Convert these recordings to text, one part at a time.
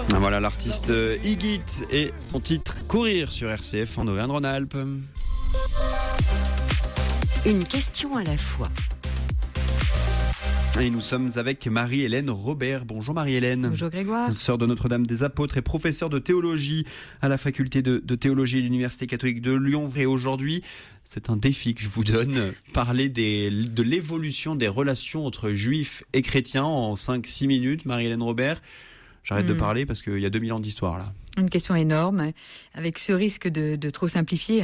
Voilà l'artiste Igit et son titre Courir sur RCF en Auvergne-Rhône-Alpes. Une question à la fois. Et nous sommes avec Marie-Hélène Robert. Bonjour Marie-Hélène. Bonjour Grégoire. Sœur de Notre-Dame des Apôtres et professeure de théologie à la faculté de théologie de l'Université catholique de Lyon. Et aujourd'hui, c'est un défi que je vous donne, parler de l'évolution des relations entre juifs et chrétiens en 5-6 minutes. Marie-Hélène Robert, j'arrête de parler parce qu'il y a 2000 ans d'histoire là. Une question énorme, avec ce risque de trop simplifier.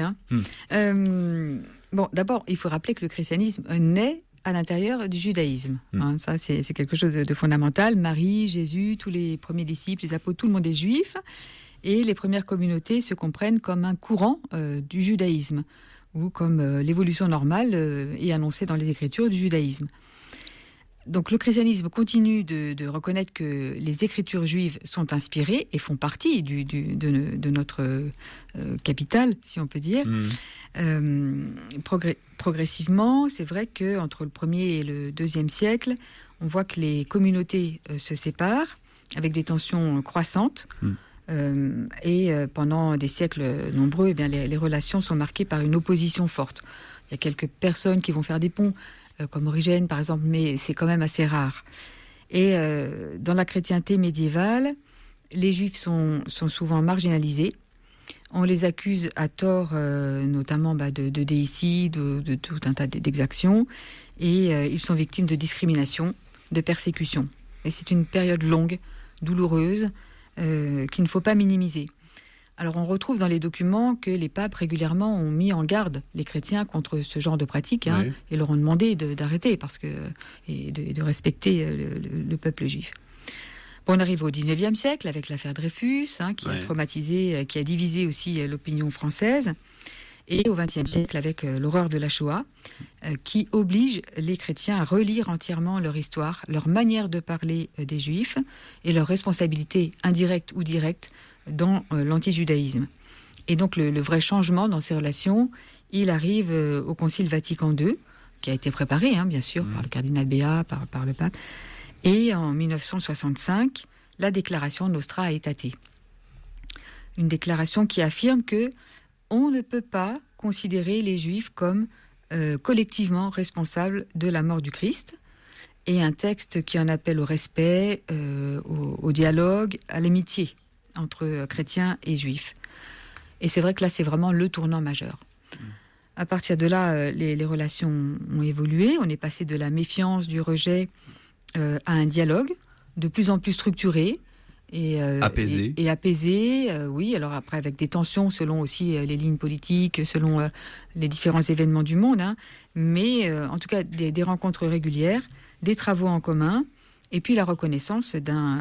Bon, d'abord, il faut rappeler que le christianisme naît à l'intérieur du judaïsme. Ça, c'est quelque chose de fondamental. Marie, Jésus, tous les premiers disciples, les apôtres, tout le monde est juif. Et les premières communautés se comprennent comme un courant du judaïsme, ou comme l'évolution normale est annoncée dans les Écritures du judaïsme. Donc le christianisme continue de reconnaître que les Écritures juives sont inspirées et font partie de notre capital, si on peut dire. Progressivement, c'est vrai qu'entre le 1er et le 2e siècle, on voit que les communautés se séparent avec des tensions croissantes. Et pendant des siècles nombreux, eh bien, les relations sont marquées par une opposition forte. Il y a quelques personnes qui vont faire des ponts, comme Origène par exemple, mais c'est quand même assez rare. Et dans la chrétienté médiévale, les Juifs sont souvent marginalisés. On les accuse à tort, notamment de déicide, de tout un tas d'exactions, et ils sont victimes de discrimination, de persécution. Et c'est une période longue, douloureuse, qu'il ne faut pas minimiser. Alors on retrouve dans les documents que les papes régulièrement ont mis en garde les chrétiens contre ce genre de pratiques, et leur ont demandé d'arrêter et de respecter le peuple juif. Bon, on arrive au 19e siècle avec l'affaire Dreyfus, qui a traumatisé, qui a divisé aussi l'opinion française, et au 20e siècle avec l'horreur de la Shoah, qui oblige les chrétiens à relire entièrement leur histoire, leur manière de parler des Juifs et leur responsabilité indirecte ou directe dans l'antijudaïsme. Et donc le vrai changement dans ces relations, il arrive au Concile Vatican II, qui a été préparé, bien sûr, par le cardinal Béat, par le pape. Et en 1965, la déclaration Nostra Aetate. Une déclaration qui affirme que on ne peut pas considérer les Juifs comme collectivement responsables de la mort du Christ, et un texte qui en appelle au respect, au dialogue, à l'amitié entre chrétiens et juifs. Et c'est vrai que là, c'est vraiment le tournant majeur. À partir de là, les relations ont évolué. On est passé de la méfiance, du rejet, à un dialogue de plus en plus structuré et apaisé. Oui, alors après avec des tensions selon aussi les lignes politiques, selon les différents événements du monde, mais en tout cas des rencontres régulières, des travaux en commun, et puis la reconnaissance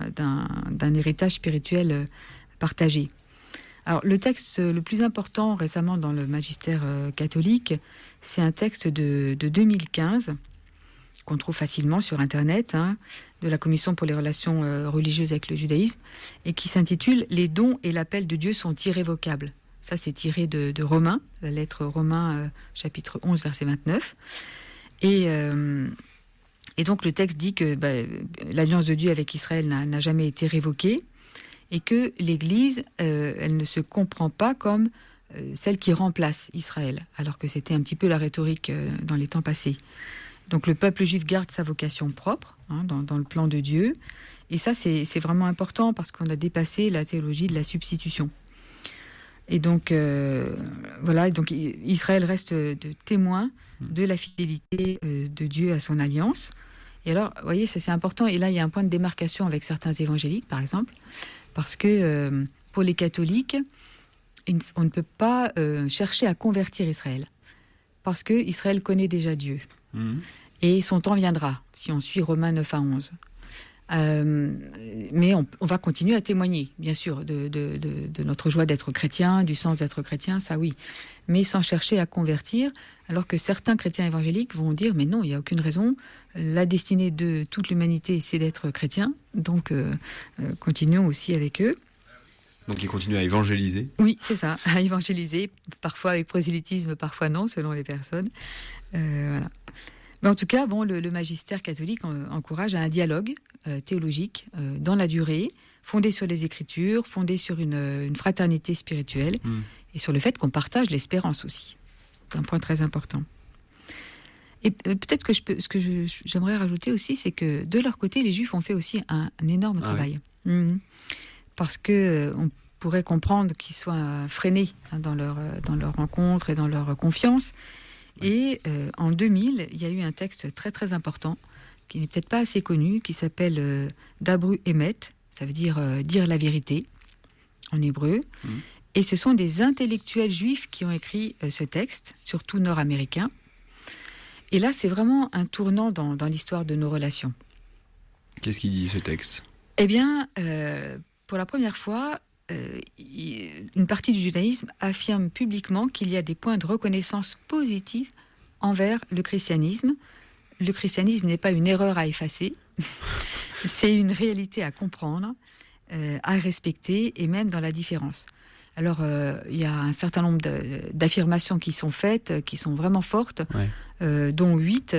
d'un héritage spirituel partagé. Alors le texte le plus important récemment dans le magistère catholique, c'est un texte de 2015 qu'on trouve facilement sur Internet, de la Commission pour les relations religieuses avec le judaïsme, et qui s'intitule « Les dons et l'appel de Dieu sont irrévocables ». Ça, c'est tiré de Romains, la lettre Romains, chapitre 11, verset 29. Et donc, le texte dit que l'alliance de Dieu avec Israël n'a jamais été révoquée, et que l'Église, elle ne se comprend pas comme celle qui remplace Israël, alors que c'était un petit peu la rhétorique dans les temps passés. Donc le peuple juif garde sa vocation propre dans le plan de Dieu. Et ça, c'est vraiment important parce qu'on a dépassé la théologie de la substitution. Et donc, voilà, donc Israël reste de témoin de la fidélité de Dieu à son alliance. Et alors, vous voyez, ça c'est important. Et là, il y a un point de démarcation avec certains évangéliques, par exemple, parce que pour les catholiques, on ne peut pas chercher à convertir Israël, parce que Israël connaît déjà Dieu. Et son temps viendra, si on suit Romains 9 à 11. Mais on va continuer à témoigner, bien sûr, de notre joie d'être chrétien, du sens d'être chrétien, ça oui. Mais sans chercher à convertir, alors que certains chrétiens évangéliques vont dire « Mais non, il n'y a aucune raison, la destinée de toute l'humanité, c'est d'être chrétien, donc continuons aussi avec eux. » Donc ils continuent à évangéliser. Oui, c'est ça, à évangéliser, parfois avec prosélytisme, parfois non, selon les personnes. Voilà. Mais en tout cas, le magistère catholique encourage à un dialogue théologique dans la durée fondée sur les Écritures, fondée sur une fraternité spirituelle et sur le fait qu'on partage l'espérance aussi. C'est un point très important. Et peut-être que j'aimerais rajouter aussi, c'est que de leur côté, les Juifs ont fait aussi un énorme travail. Ouais. Parce que on pourrait comprendre qu'ils soient freinés dans leur rencontre et dans leur confiance. Ouais. Et en 2000, il y a eu un texte très très important, qui n'est peut-être pas assez connu, qui s'appelle Dabru Emet, ça veut dire dire la vérité, en hébreu. Et ce sont des intellectuels juifs qui ont écrit ce texte, surtout nord-américains. Et là, c'est vraiment un tournant dans l'histoire de nos relations. Qu'est-ce qu'il dit, ce texte ? Eh bien, pour la première fois, une partie du judaïsme affirme publiquement qu'il y a des points de reconnaissance positifs envers le christianisme. Le christianisme n'est pas une erreur à effacer, c'est une réalité à comprendre, à respecter, et même dans la différence. Alors, il y a un certain nombre d'affirmations qui sont faites, qui sont vraiment fortes, dont 8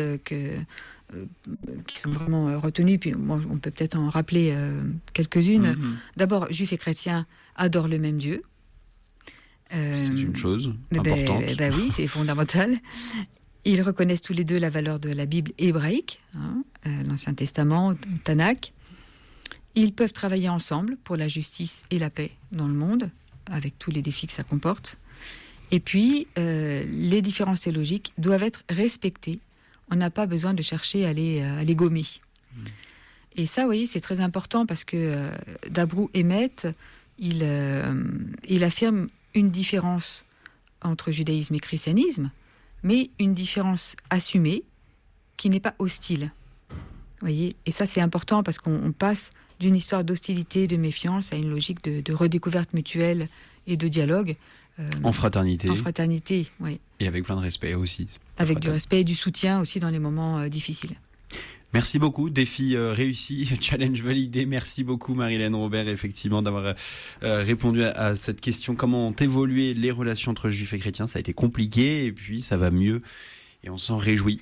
qui sont vraiment retenues. Puis, on peut peut-être en rappeler quelques-unes. D'abord, juifs et chrétiens adorent le même Dieu. C'est une chose importante. Oui, c'est fondamental. Ils reconnaissent tous les deux la valeur de la Bible hébraïque, l'Ancien Testament, Tanakh. Ils peuvent travailler ensemble pour la justice et la paix dans le monde, avec tous les défis que ça comporte. Et puis, les différences théologiques doivent être respectées. On n'a pas besoin de chercher à les gommer. Et ça, vous voyez, c'est très important parce que Dabru Emet, il affirme une différence entre judaïsme et christianisme, mais une différence assumée qui n'est pas hostile. Vous voyez ? Et ça, c'est important parce qu'on passe d'une histoire d'hostilité, de méfiance, à une logique de redécouverte mutuelle et de dialogue. En fraternité. En fraternité, oui. Et avec plein de respect aussi. Avec du respect et du soutien aussi dans les moments difficiles. Merci beaucoup, défi réussi, challenge validé. Merci beaucoup Marie-Hélène Robert, effectivement, d'avoir répondu à cette question. Comment évoluer les relations entre juifs et chrétiens ? Ça a été compliqué et puis ça va mieux et on s'en réjouit.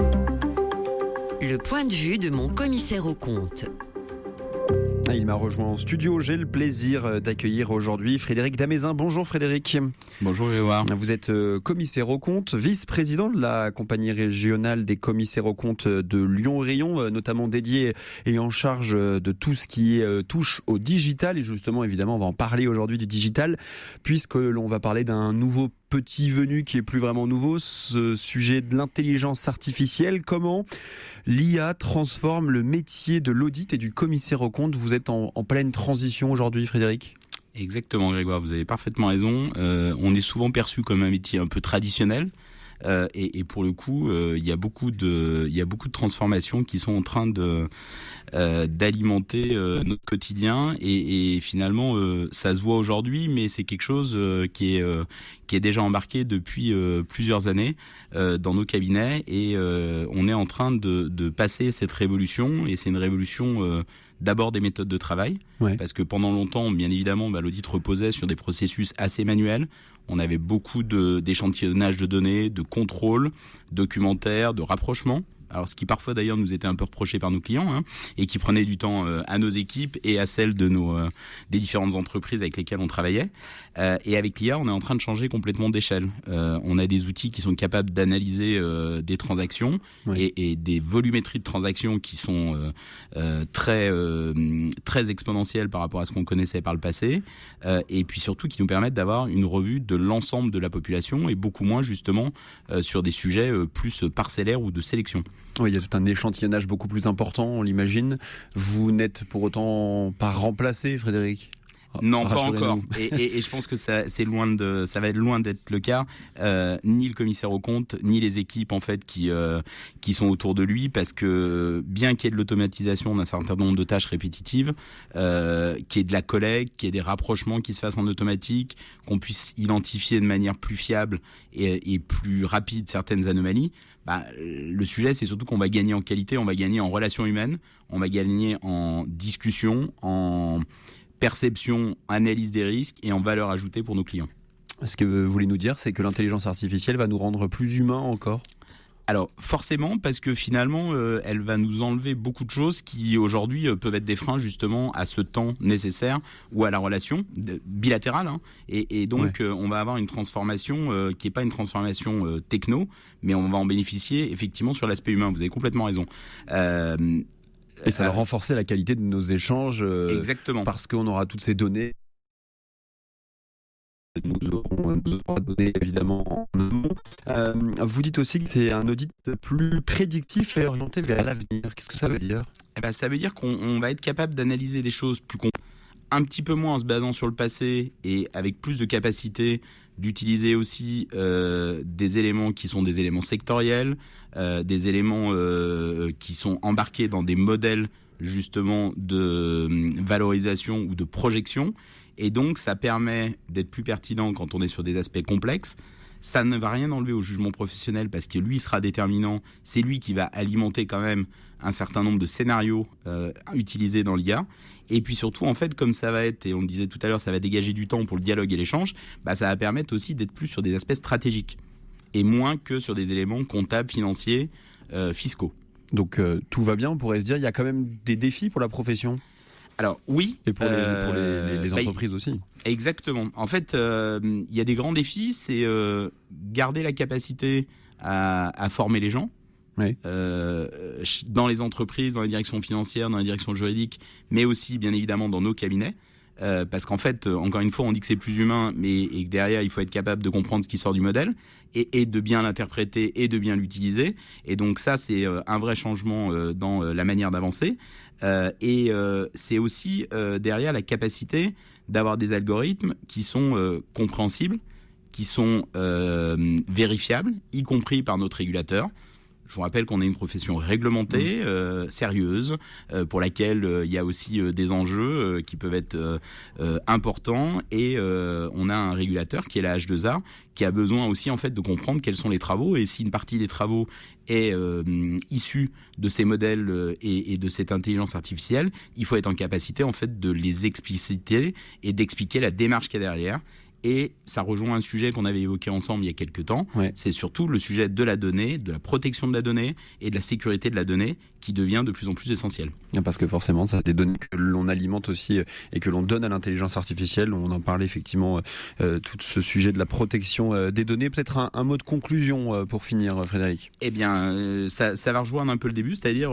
Le point de vue de mon commissaire aux comptes. Il m'a rejoint en studio. J'ai le plaisir d'accueillir aujourd'hui Frédéric Damézin. Bonjour Frédéric. Bonjour Grégoire. Vous êtes commissaire aux comptes, vice-président de la compagnie régionale des commissaires aux comptes de Lyon-Rayon, notamment dédié et en charge de tout ce qui touche au digital. Et justement, évidemment, on va en parler aujourd'hui du digital, puisque l'on va parler d'un nouveau petit venu qui est plus vraiment nouveau, ce sujet de l'intelligence artificielle. Comment l'IA transforme le métier de l'audit et du commissaire aux comptes ? Vous êtes en pleine transition aujourd'hui, Frédéric ? Exactement, Grégoire, vous avez parfaitement raison. On est souvent perçu comme un métier un peu traditionnel. Et pour le coup, il y a beaucoup de transformations qui sont en train d'alimenter notre quotidien et finalement ça se voit aujourd'hui, mais c'est quelque chose qui est déjà embarqué depuis plusieurs années dans nos cabinets et on est en train de passer cette révolution et c'est une révolution d'abord des méthodes de travail, parce que pendant longtemps, bien évidemment, l'audit reposait sur des processus assez manuels. On avait beaucoup d'échantillonnage de données, de contrôle, documentaire, de rapprochement. Alors, ce qui parfois d'ailleurs nous était un peu reproché par nos clients, et qui prenait du temps à nos équipes et à celles de des différentes entreprises avec lesquelles on travaillait. Et avec l'IA, on est en train de changer complètement d'échelle. On a des outils qui sont capables d'analyser des transactions et des volumétries de transactions qui sont très exponentielles par rapport à ce qu'on connaissait par le passé. Et puis surtout qui nous permettent d'avoir une revue de l'ensemble de la population et beaucoup moins justement sur des sujets plus parcellaires ou de sélection. Oui, il y a tout un échantillonnage beaucoup plus important, on l'imagine. Vous n'êtes pour autant pas remplacé, Frédéric ? Non, pas encore. Et je pense que ça va être loin d'être le cas. Ni le commissaire aux comptes, ni les équipes en fait qui sont autour de lui, parce que bien qu'il y ait de l'automatisation d'un certain nombre de tâches répétitives, qu'il y ait de la collecte, qu'il y ait des rapprochements qui se fassent en automatique, qu'on puisse identifier de manière plus fiable et plus rapide certaines anomalies. Le sujet, c'est surtout qu'on va gagner en qualité, on va gagner en relations humaines, on va gagner en discussion, en perception, analyse des risques et en valeur ajoutée pour nos clients. Ce que vous voulez nous dire, c'est que l'intelligence artificielle va nous rendre plus humains encore ? Alors forcément, parce que finalement, elle va nous enlever beaucoup de choses qui aujourd'hui peuvent être des freins justement à ce temps nécessaire ou à la relation bilatérale. Et donc on va avoir une transformation qui n'est pas une transformation techno, mais on va en bénéficier effectivement sur l'aspect humain. Vous avez complètement raison. Et ça va renforcer la qualité de nos échanges. Exactement. Parce qu'on aura toutes ces données. Nous aurons nos droits de données évidemment en amont. Vous dites aussi que c'est un audit plus prédictif et orienté vers l'avenir. Qu'est-ce que ça veut dire ? Ça veut dire qu'on va être capable d'analyser des choses un petit peu moins en se basant sur le passé et avec plus de capacité d'utiliser aussi des éléments qui sont des éléments sectoriels, des éléments qui sont embarqués dans des modèles justement de valorisation ou de projection. Et donc, ça permet d'être plus pertinent quand on est sur des aspects complexes. Ça ne va rien enlever au jugement professionnel parce que lui sera déterminant. C'est lui qui va alimenter quand même un certain nombre de scénarios utilisés dans l'IA. Et puis surtout, en fait, comme ça va être, et on le disait tout à l'heure, ça va dégager du temps pour le dialogue et l'échange, ça va permettre aussi d'être plus sur des aspects stratégiques et moins que sur des éléments comptables, financiers, fiscaux. Donc, tout va bien, on pourrait se dire, il y a quand même des défis pour la profession ? Alors oui. Et pour les entreprises aussi. Exactement. En fait, il y a des grands défis, c'est garder la capacité à former les gens. Oui. Dans les entreprises, dans les directions financières, dans les directions juridiques, mais aussi bien évidemment dans nos cabinets. Parce qu'en fait, encore une fois, on dit que c'est plus humain, et que derrière, il faut être capable de comprendre ce qui sort du modèle et de bien l'interpréter et de bien l'utiliser. Et donc ça, c'est un vrai changement dans la manière d'avancer. Et c'est aussi derrière la capacité d'avoir des algorithmes qui sont compréhensibles, qui sont vérifiables, y compris par notre régulateur. Je vous rappelle qu'on est une profession réglementée, sérieuse, pour laquelle il y a aussi des enjeux qui peuvent être importants. Et on a un régulateur qui est la H2A, qui a besoin aussi en fait de comprendre quels sont les travaux. Et si une partie des travaux est issue de ces modèles et de cette intelligence artificielle, il faut être en capacité en fait de les expliciter et d'expliquer la démarche qu'il y a derrière. Et ça rejoint un sujet qu'on avait évoqué ensemble il y a quelques temps. Ouais. C'est surtout le sujet de la donnée, de la protection de la donnée et de la sécurité de la donnée qui devient de plus en plus essentiel. Parce que forcément, ça a des données que l'on alimente aussi et que l'on donne à l'intelligence artificielle. On en parlait effectivement, tout ce sujet de la protection des données. Peut-être un mot de conclusion pour finir, Frédéric. Eh bien, ça va rejoindre un peu le début, c'est-à-dire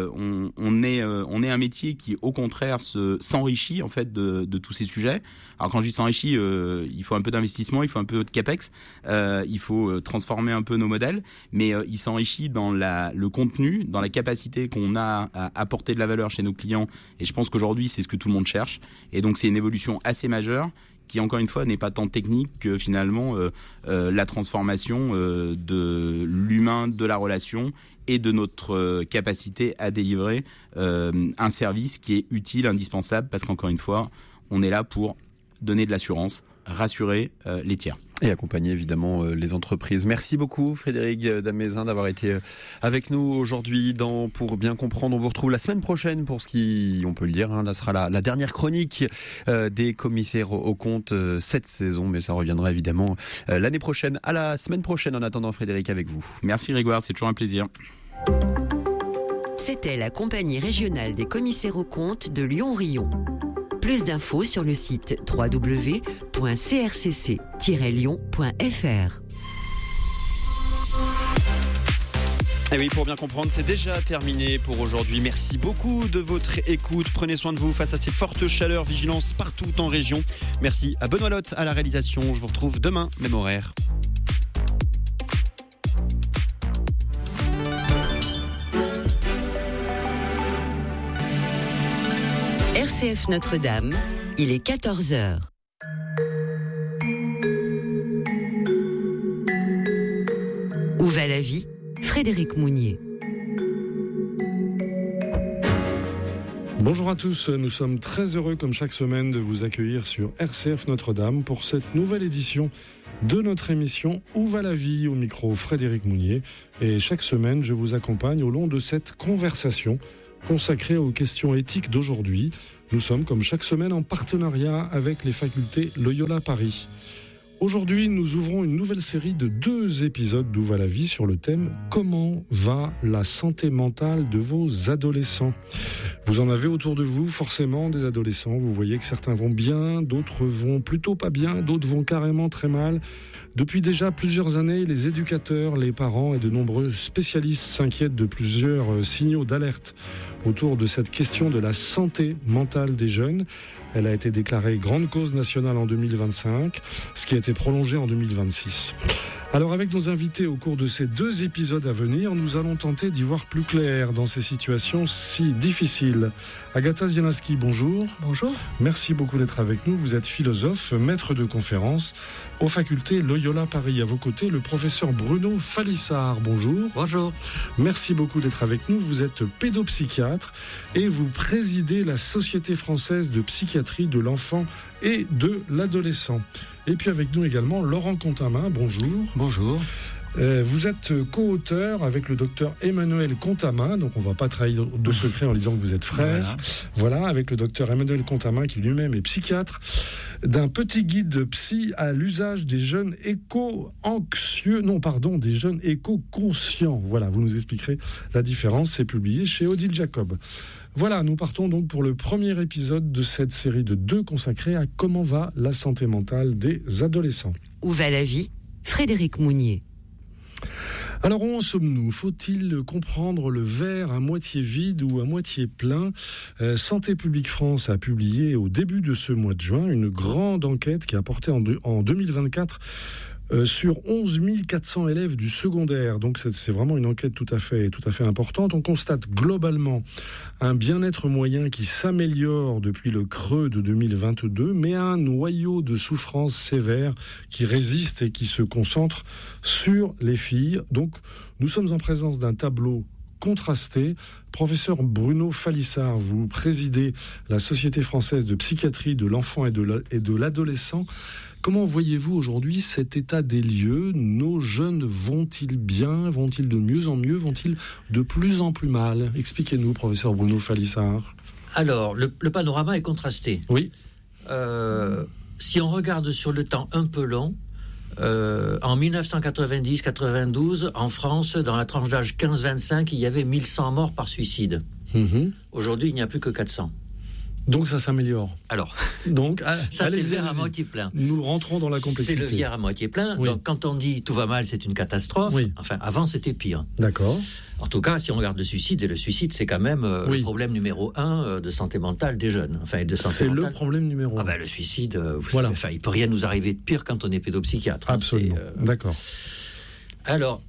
on est un métier qui, au contraire, s'enrichit en fait de tous ces sujets. Alors quand je dis s'enrichit, il faut un peu d'investissement, il faut un peu de capex, il faut transformer un peu nos modèles, mais il s'enrichit dans le contenu, dans la capacité qu'on a à apporter de la valeur chez nos clients. Et je pense qu'aujourd'hui, c'est ce que tout le monde cherche. Et donc, c'est une évolution assez majeure qui, encore une fois, n'est pas tant technique que finalement la transformation de l'humain, de la relation et de notre capacité à délivrer un service qui est utile, indispensable, parce qu'encore une fois, on est là pour donner de l'assurance, rassurer les tiers. Et accompagner évidemment les entreprises. Merci beaucoup Frédéric Damézin d'avoir été avec nous aujourd'hui Pour bien comprendre. On vous retrouve la semaine prochaine pour ce qui, on peut le dire, là sera la dernière chronique des commissaires aux comptes cette saison, mais ça reviendra évidemment l'année prochaine. À la semaine prochaine en attendant Frédéric avec vous. Merci Grégoire, c'est toujours un plaisir. C'était la compagnie régionale des commissaires aux comptes de Lyon-Rion. Plus d'infos sur le site www.crcc-lyon.fr. Et oui, pour bien comprendre, c'est déjà terminé pour aujourd'hui. Merci beaucoup de votre écoute. Prenez soin de vous face à ces fortes chaleurs, vigilance partout en région. Merci à Benoît Lotte à la réalisation. Je vous retrouve demain, même horaire. RCF Notre-Dame, il est 14h. Où va la vie ? Frédéric Mounier. Bonjour à tous, nous sommes très heureux comme chaque semaine de vous accueillir sur RCF Notre-Dame pour cette nouvelle édition de notre émission Où va la vie ? Au micro Frédéric Mounier. Et chaque semaine, je vous accompagne au long de cette conversation consacrée aux questions éthiques d'aujourd'hui. Nous sommes, comme chaque semaine, en partenariat avec les facultés Loyola Paris. Aujourd'hui, nous ouvrons une nouvelle série de 2 épisodes d'Où va la vie sur le thème « Comment va la santé mentale de vos adolescents ?» Vous en avez autour de vous, forcément, des adolescents. Vous voyez que certains vont bien, d'autres vont plutôt pas bien, d'autres vont carrément très mal. Depuis déjà plusieurs années, les éducateurs, les parents et de nombreux spécialistes s'inquiètent de plusieurs signaux d'alerte autour de cette question de la santé mentale des jeunes. Elle a été déclarée grande cause nationale en 2025, ce qui a été prolongé en 2026. Alors avec nos invités au cours de ces 2 épisodes à venir, nous allons tenter d'y voir plus clair dans ces situations si difficiles. Agatha Zielinski, bonjour. Bonjour. Merci beaucoup d'être avec nous. Vous êtes philosophe, maître de conférences aux facultés Loyola Paris. À vos côtés, le professeur Bruno Falissard, bonjour. Bonjour. Merci beaucoup d'être avec nous. Vous êtes pédopsychiatre et vous présidez la Société française de psychiatrie de l'enfant et de l'adolescent. Et puis avec nous également Laurent Contamin, bonjour. Bonjour. Vous êtes co-auteur avec le docteur Emmanuel Contamin, donc on ne va pas trahir de secret en disant que vous êtes frères. Voilà, avec le docteur Emmanuel Contamin, qui lui-même est psychiatre, d'un petit guide psy à l'usage des jeunes des jeunes éco-conscients. Voilà, vous nous expliquerez la différence, c'est publié chez Odile Jacob. Voilà, nous partons donc pour le premier épisode de cette série de 2 consacrée à comment va la santé mentale des adolescents. Où va la vie ? Frédéric Mounier. Alors où en sommes-nous ? Faut-il comprendre le verre à moitié vide ou à moitié plein ? Santé publique France a publié au début de ce mois de juin une grande enquête qui a porté en 2024 sur 11 400 élèves du secondaire. Donc c'est vraiment une enquête tout à fait importante. On constate globalement un bien-être moyen qui s'améliore depuis le creux de 2022, mais un noyau de souffrance sévère qui résiste et qui se concentre sur les filles. Donc nous sommes en présence d'un tableau contrasté. Professeur Bruno Falissard, vous présidez la Société française de psychiatrie de l'enfant et de l'adolescent. Comment voyez-vous aujourd'hui cet état des lieux ? Nos jeunes vont-ils bien ? Vont-ils de mieux en mieux ? Vont-ils de plus en plus mal ? Expliquez-nous, professeur Bruno Falissard. Alors, le panorama est contrasté. Oui. Si on regarde sur le temps un peu long, en 1990-92, en France, dans la tranche d'âge 15-25, il y avait 1100 morts par suicide. Aujourd'hui, il n'y a plus que 400. Donc ça s'améliore. Alors, donc, ça c'est le verre à moitié plein. Nous rentrons dans la complexité. C'est le verre à moitié plein. Oui. Donc quand on dit tout va mal, c'est une catastrophe. Oui. Enfin, avant c'était pire. D'accord. En tout cas, si on regarde le suicide, et le suicide c'est quand même le problème numéro 1 de santé mentale des jeunes. Enfin, de santé mentale. Le problème numéro 1. Le suicide, vous savez, il peut rien nous arriver de pire quand on est pédopsychiatre. Absolument. D'accord. Alors,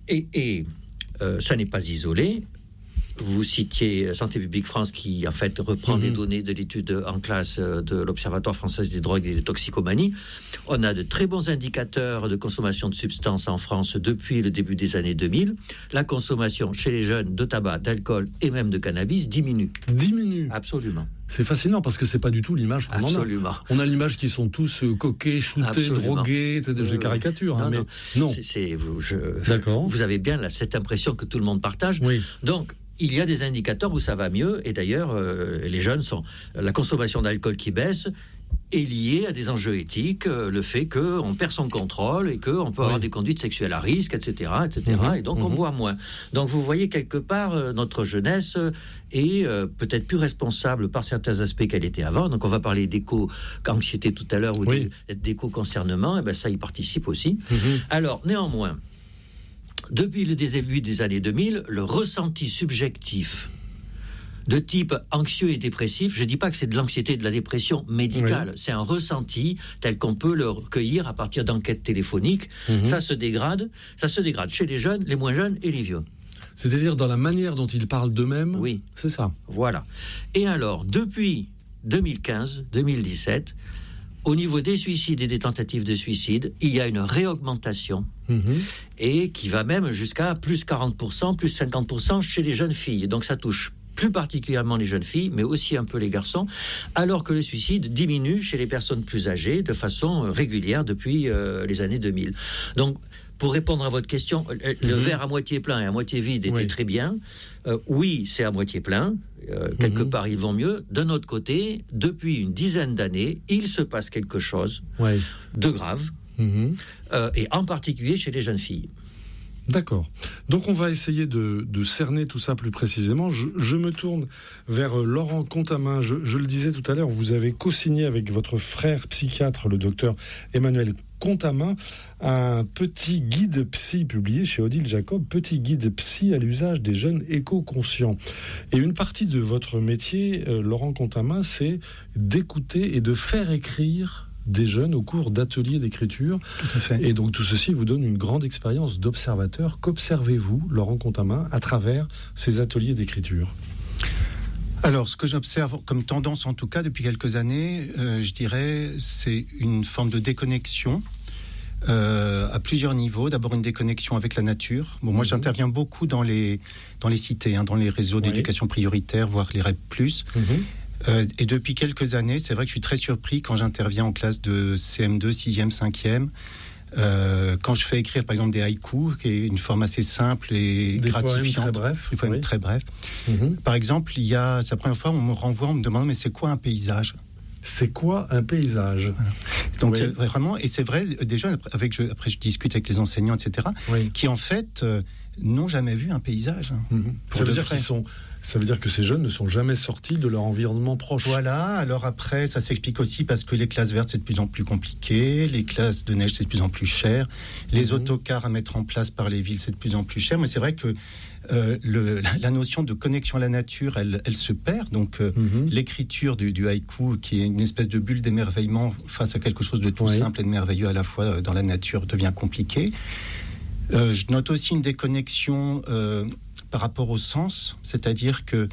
ça n'est pas isolé. Vous citiez Santé publique France qui, en fait, reprend des données de l'étude en classe de l'Observatoire français des drogues et des toxicomanies. On a de très bons indicateurs de consommation de substances en France depuis le début des années 2000. La consommation chez les jeunes de tabac, d'alcool et même de cannabis diminue. Diminue ? Absolument. C'est fascinant parce que c'est pas du tout l'image qu'on Absolument. en a. On a l'image qu'ils sont tous coqués, shootés, drogués, je caricature. Non. D'accord. Vous avez bien cette impression que tout le monde partage. Oui. Donc, il y a des indicateurs où ça va mieux, et d'ailleurs, les jeunes la consommation d'alcool qui baisse est liée à des enjeux éthiques, le fait qu'on perd son contrôle et qu'on peut avoir des conduites sexuelles à risque, etc. Et donc on boit moins. Donc vous voyez quelque part, notre jeunesse est peut-être plus responsable par certains aspects qu'elle était avant. Donc on va parler d'éco-anxiété tout à l'heure ou d'éco-concernement, et ça y participe aussi. Alors néanmoins, depuis le début des années 2000, le ressenti subjectif de type anxieux et dépressif, je ne dis pas que c'est de l'anxiété et de la dépression médicale, c'est un ressenti tel qu'on peut le recueillir à partir d'enquêtes téléphoniques. Ça se dégrade chez les jeunes, les moins jeunes et les vieux. C'est-à-dire dans la manière dont ils parlent d'eux-mêmes. Oui. C'est ça. Voilà. Et alors, depuis 2015-2017, au niveau des suicides et des tentatives de suicide, il y a une réaugmentation et qui va même jusqu'à plus 40%, plus 50% chez les jeunes filles. Donc ça touche plus particulièrement les jeunes filles, mais aussi un peu les garçons, alors que le suicide diminue chez les personnes plus âgées de façon régulière depuis les années 2000. Donc, pour répondre à votre question, le verre à moitié plein et à moitié vide était très bien. Oui, c'est à moitié plein. Quelque part, ils vont mieux. D'un autre côté, depuis une dizaine d'années, il se passe quelque chose de grave et en particulier chez les jeunes filles. D'accord. Donc on va essayer de cerner tout ça plus précisément. Je me tourne vers Laurent Contamin. Je le disais tout à l'heure, vous avez co-signé avec votre frère psychiatre, le docteur Emmanuel Contamin, un petit guide psy publié chez Odile Jacob, petit guide psy à l'usage des jeunes éco-conscients. Et une partie de votre métier, Laurent Contamin, c'est d'écouter et de faire écrire des jeunes au cours d'ateliers d'écriture. Tout à fait. Et donc tout ceci vous donne une grande expérience d'observateur. Qu'observez-vous, Laurent Contamin, à travers ces ateliers d'écriture ? Alors, ce que j'observe comme tendance, en tout cas, depuis quelques années, je dirais, c'est une forme de déconnexion à plusieurs niveaux. D'abord, une déconnexion avec la nature. Bon, moi, j'interviens beaucoup dans les cités, dans les réseaux d'éducation prioritaire, voire les REP+. Et depuis quelques années, c'est vrai que je suis très surpris quand j'interviens en classe de CM2, 6e, 5e. Quand je fais écrire, par exemple, des haïkus, qui est une forme assez simple et gratifiante. Des poèmes très brefs. Par exemple, c'est la première fois, on me renvoie, on me demande, mais c'est quoi un paysage ? C'est quoi un paysage ? Donc vraiment, et c'est vrai, déjà, après je discute avec les enseignants, etc., qui en fait n'ont jamais vu un paysage. Ça veut dire que ces jeunes ne sont jamais sortis de leur environnement proche. Voilà, alors après, ça s'explique aussi parce que les classes vertes, c'est de plus en plus compliqué, les classes de neige, c'est de plus en plus cher, les autocars à mettre en place par les villes, c'est de plus en plus cher, mais c'est vrai que la notion de connexion à la nature, elle se perd. Donc l'écriture du haïku, qui est une espèce de bulle d'émerveillement face à quelque chose de tout simple et de merveilleux à la fois dans la nature, devient compliqué. Je note aussi une déconnexion par rapport au sens, c'est-à-dire que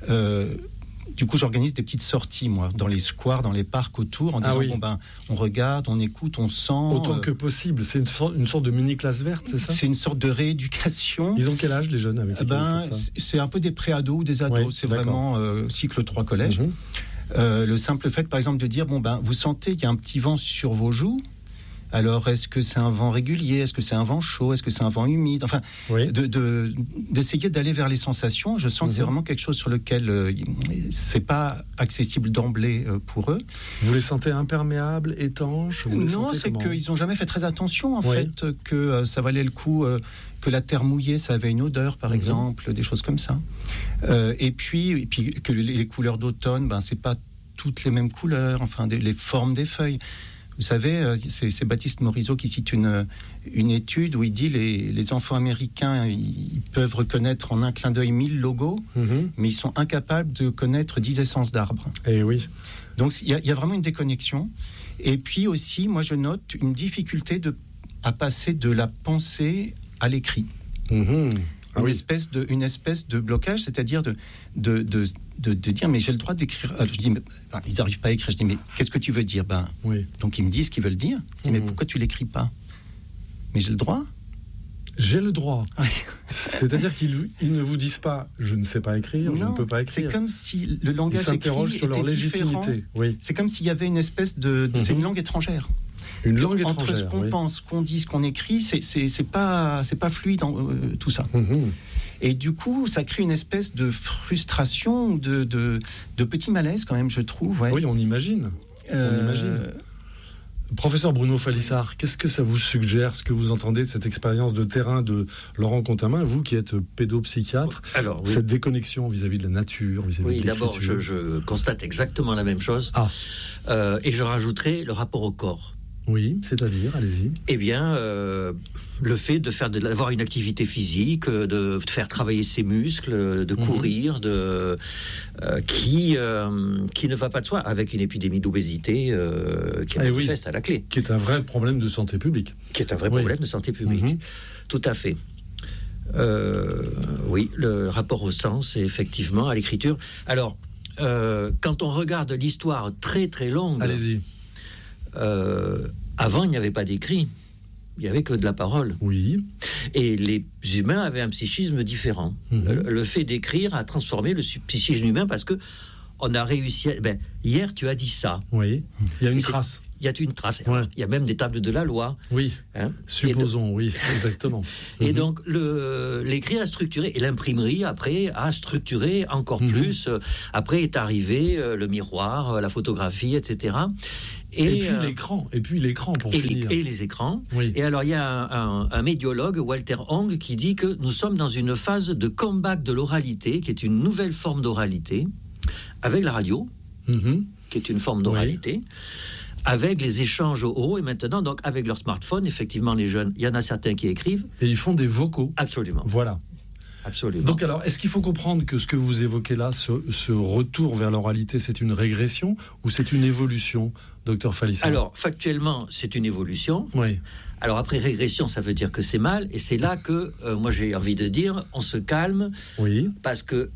du coup j'organise des petites sorties, moi, dans les squares, dans les parcs autour, en disant on regarde, on écoute, on sent. Autant que possible, c'est une sorte de mini-classe verte, c'est ça ? C'est une sorte de rééducation. Ils ont quel âge, les jeunes, avec lesquels vous faites ça ? C'est un peu des pré-ados ou des ados, c'est vraiment cycle 3 collège. Le simple fait, par exemple, de dire, vous sentez qu'il y a un petit vent sur vos joues. Alors, est-ce que c'est un vent régulier ? Est-ce que c'est un vent chaud ? Est-ce que c'est un vent humide ? Enfin, d'essayer d'aller vers les sensations. Je sens que c'est vraiment quelque chose sur lequel c'est pas accessible d'emblée pour eux. Vous les sentez imperméables, étanches ? Non, c'est qu'ils n'ont jamais fait très attention, en fait, que ça valait le coup, que la terre mouillée, ça avait une odeur, par exemple, des choses comme ça. Et puis que les couleurs d'automne, c'est pas toutes les mêmes couleurs, enfin, les formes des feuilles. Vous savez, c'est Baptiste Morisot qui cite une étude où il dit les enfants américains, ils peuvent reconnaître en un clin d'œil 1000 logos, mais ils sont incapables de connaître 10 essences d'arbres. Et oui. Donc il y a vraiment une déconnexion. Et puis aussi, moi je note une difficulté à passer de la pensée à l'écrit. Une espèce de blocage, c'est-à-dire de dire mais j'ai le droit d'écrire. Alors, je dis ils n'arrivent pas à écrire. Je dis mais qu'est-ce que tu veux dire ? Donc ils me disent ce qu'ils veulent dire. Je dis mais pourquoi tu l'écris pas ? Mais j'ai le droit. J'ai le droit. C'est-à-dire qu'ils ne vous disent pas je ne sais pas écrire, je ne peux pas écrire. C'est comme si le langage écrit s'interroge sur leur légitimité. C'est comme s'il y avait une espèce de c'est une langue étrangère. Une langue étrangère. Entre ce qu'on pense, ce qu'on dit, ce qu'on écrit, c'est pas fluide tout ça. Et du coup, ça crée une espèce de frustration, de petit malaise quand même, je trouve. Oui, on imagine. Professeur Bruno Falissard, qu'est-ce que ça vous suggère, ce que vous entendez de cette expérience de terrain de Laurent Contamin, vous qui êtes pédopsychiatre, cette déconnexion vis-à-vis de la nature, vis-à-vis de d'abord, je constate exactement la même chose. Et je rajouterai le rapport au corps. Oui, c'est-à-dire, allez-y. Eh bien, le fait d'avoir une activité physique, de faire travailler ses muscles, de courir, qui ne va pas de soi, avec une épidémie d'obésité qui est manifeste à la clé. Qui est un vrai problème de santé publique. Qui est un vrai problème de santé publique. Tout à fait. Le rapport au sens et effectivement à l'écriture. Alors, quand on regarde l'histoire très très longue... Allez-y. Avant, il n'y avait pas d'écrit. Il n'y avait que de la parole. Oui. Et les humains avaient un psychisme différent. Le fait d'écrire a transformé le psychisme humain parce que on a réussi. Hier, tu as dit ça. Oui, il y a une trace. Il y a une trace. Ouais. Il y a même des tables de la loi. Oui, supposons, donc, oui, exactement. Et donc, l'écrit a structuré, et l'imprimerie, après, a structuré encore plus. Après est arrivé le miroir, la photographie, etc. Et puis l'écran pour finir. Et les écrans. Oui. Et alors, il y a un médiologue, Walter Hong, qui dit que nous sommes dans une phase de comeback de l'oralité, qui est une nouvelle forme d'oralité, avec la radio, qui est une forme d'oralité, avec les échanges oraux, et maintenant, donc, avec leur smartphone, effectivement, les jeunes, il y en a certains qui écrivent. Et ils font des vocaux. Absolument. Voilà. Absolument. Donc alors, est-ce qu'il faut comprendre que ce que vous évoquez là, ce retour vers l'oralité, c'est une régression ou c'est une évolution, docteur Falissard? Alors, factuellement, c'est une évolution. Oui. Alors après, régression, ça veut dire que c'est mal. Et c'est là que, moi, j'ai envie de dire, on se calme. Oui. Parce que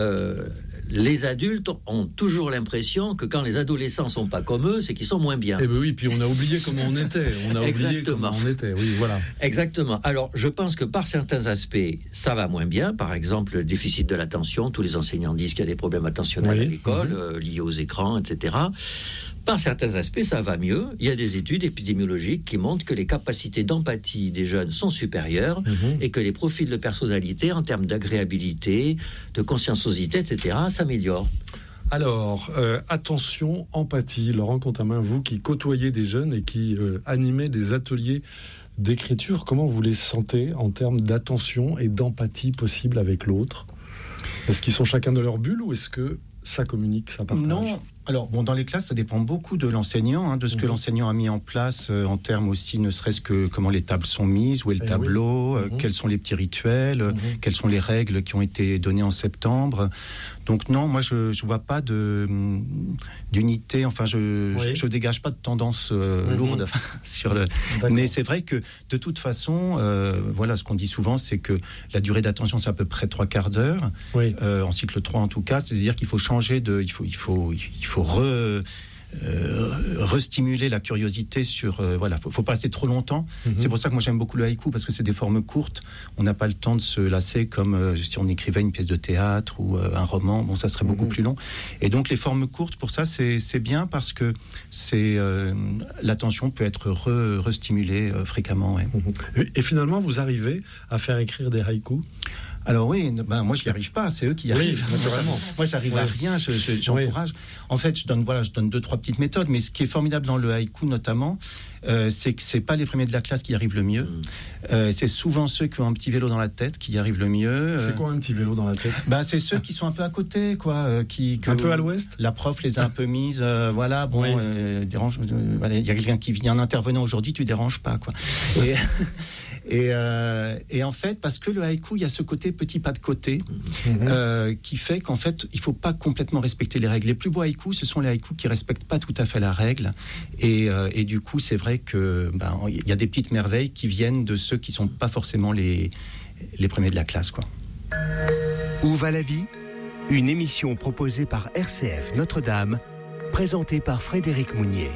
les adultes ont toujours l'impression que quand les adolescents sont pas comme eux, c'est qu'ils sont moins bien. Eh bien oui, puis on a oublié comment on était. Oui, voilà. Exactement. Alors, je pense que par certains aspects, ça va moins bien. Par exemple, le déficit de l'attention. Tous les enseignants disent qu'il y a des problèmes attentionnels à l'école, liés aux écrans, etc. Par certains aspects, ça va mieux. Il y a des études épidémiologiques qui montrent que les capacités d'empathie des jeunes sont supérieures et que les profils de personnalité, en termes d'agréabilité, de conscienciosité, etc., s'améliorent. Alors, attention, empathie. Laurent Contamin, vous qui côtoyez des jeunes et qui animez des ateliers d'écriture, comment vous les sentez en termes d'attention et d'empathie possible avec l'autre? Est-ce qu'ils sont chacun de leur bulle ou est-ce que ça communique, ça partage? Non. Alors, dans les classes, ça dépend beaucoup de l'enseignant, de ce que l'enseignant a mis en place, en termes aussi, ne serait-ce que comment les tables sont mises, où est le tableau, quels sont les petits rituels, quelles sont les règles qui ont été données en septembre. Donc non, moi, je ne vois pas d'unité, enfin, je dégage pas de tendance lourde sur le... Mais c'est vrai que, de toute façon, voilà, ce qu'on dit souvent, c'est que la durée d'attention, c'est à peu près 3/4 d'heure, en cycle 3 en tout cas, c'est-à-dire qu'il faut changer de... Il faut restimuler la curiosité sur... voilà, faut pas passer trop longtemps. C'est pour ça que moi j'aime beaucoup le haïku, parce que c'est des formes courtes. On n'a pas le temps de se lasser comme si on écrivait une pièce de théâtre ou un roman. Bon, ça serait beaucoup plus long. Et donc les formes courtes, pour ça, c'est bien parce que l'attention peut être restimulée fréquemment. Et finalement, vous arrivez à faire écrire des haïkus? Alors oui, moi je n'y arrive pas, c'est eux qui y arrivent. Naturellement. Moi j'arrive à rien, j'encourage. En fait, je donne 2-3 petites méthodes, mais ce qui est formidable dans le haïku notamment, c'est que c'est pas les premiers de la classe qui y arrivent le mieux. C'est souvent ceux qui ont un petit vélo dans la tête qui y arrivent le mieux. C'est quoi un petit vélo dans la tête? C'est ceux qui sont un peu à côté, quoi. Un peu à l'ouest. La prof les a un peu mises, voilà. Bon, dérange. Voilà, il y a quelqu'un qui vient, un intervenant aujourd'hui, tu déranges pas, quoi. Et en fait, parce que le haïku, il y a ce côté petit pas de côté qui fait qu'en fait, il faut pas complètement respecter les règles. Les plus beaux haïkus, ce sont les haïkus qui respectent pas tout à fait la règle. Et du coup, c'est vrai que il y a des petites merveilles qui viennent de ceux qui sont pas forcément les premiers de la classe, quoi. Où va la vie? Une émission proposée par RCF Notre-Dame, présentée par Frédéric Mounier.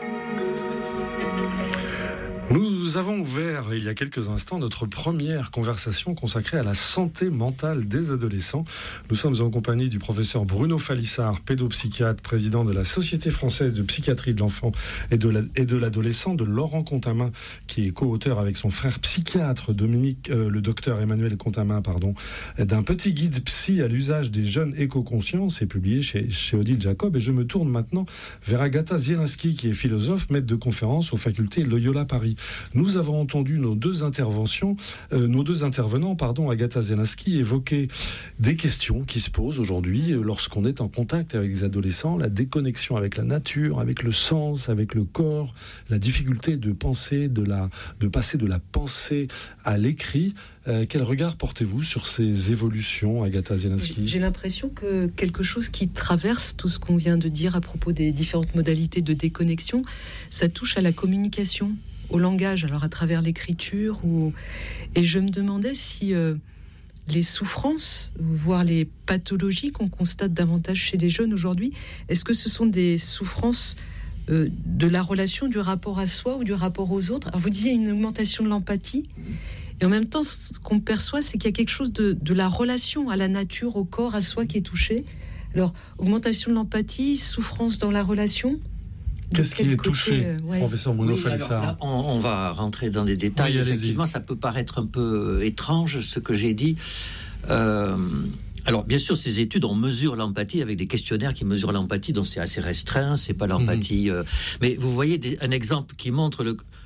Nous avons ouvert il y a quelques instants notre première conversation consacrée à la santé mentale des adolescents. Nous sommes en compagnie du professeur Bruno Falissard, pédopsychiatre, président de la Société française de psychiatrie de l'enfant et de l'adolescent, de Laurent Contamin, qui est co-auteur avec son frère psychiatre le docteur Emmanuel Contamin, d'un petit guide psy à l'usage des jeunes éco-conscients. C'est publié chez Odile Jacob. Et je me tourne maintenant vers Agatha Zielinski, qui est philosophe, maître de conférence aux facultés Loyola Paris. Nous avons entendu nos deux intervenants, Agatha Zielinski, évoquer des questions qui se posent aujourd'hui lorsqu'on est en contact avec les adolescents, la déconnexion avec la nature, avec le sens, avec le corps, la difficulté de passer de la pensée à l'écrit. Quel regard portez-vous sur ces évolutions, Agatha Zielinski? J'ai l'impression que quelque chose qui traverse tout ce qu'on vient de dire à propos des différentes modalités de déconnexion, ça touche à la communication, au langage, alors à travers l'écriture. Et je me demandais si les souffrances, voire les pathologies qu'on constate davantage chez les jeunes aujourd'hui, est-ce que ce sont des souffrances de la relation, du rapport à soi ou du rapport aux autres? Alors vous disiez une augmentation de l'empathie, et en même temps, ce qu'on perçoit, c'est qu'il y a quelque chose de la relation à la nature, au corps, à soi qui est touché, Alors, augmentation de l'empathie, souffrance dans la relation. Qu'est-ce qui est touché, professeur Bruno Falissard? On va rentrer dans des détails. Effectivement, ça peut paraître un peu étrange ce que j'ai dit. Alors, bien sûr, ces études, on mesure l'empathie avec des questionnaires qui mesurent l'empathie, donc c'est assez restreint, c'est pas l'empathie. Mais vous voyez un exemple qui montre